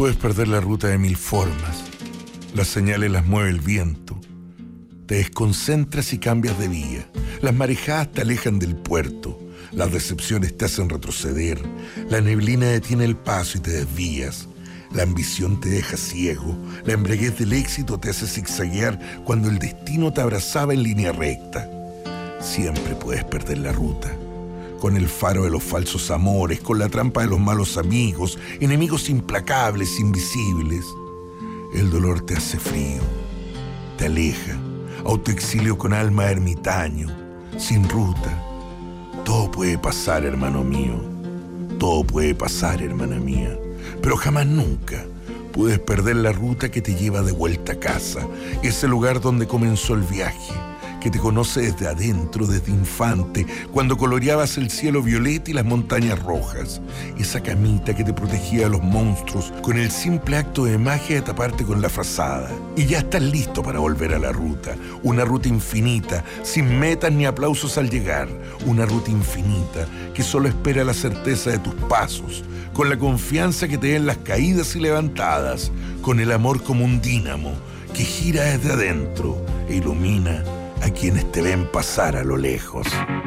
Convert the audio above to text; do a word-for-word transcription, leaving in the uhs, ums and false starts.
Puedes perder la ruta de mil formas. Las señales las mueve el viento. Te desconcentras y cambias de vía. Las marejadas te alejan del puerto. Las decepciones te hacen retroceder. La neblina detiene el paso y te desvías. La ambición te deja ciego. La embriaguez del éxito te hace zigzaguear cuando el destino te abrazaba en línea recta. Siempre puedes perder la ruta. Con el faro de los falsos amores, con la trampa de los malos amigos, enemigos implacables, invisibles. El dolor te hace frío, te aleja, autoexilio con alma de ermitaño, sin ruta. Todo puede pasar, hermano mío, todo puede pasar, hermana mía, pero jamás nunca puedes perder la ruta que te lleva de vuelta a casa, ese lugar donde comenzó el viaje, que te conoce desde adentro, desde infante, cuando coloreabas el cielo violeta y las montañas rojas. Esa camita que te protegía de los monstruos con el simple acto de magia de taparte con la frazada. Y ya estás listo para volver a la ruta. Una ruta infinita, sin metas ni aplausos al llegar. Una ruta infinita que solo espera la certeza de tus pasos, con la confianza que te den las caídas y levantadas, con el amor como un dínamo que gira desde adentro e ilumina a quienes te ven pasar a lo lejos.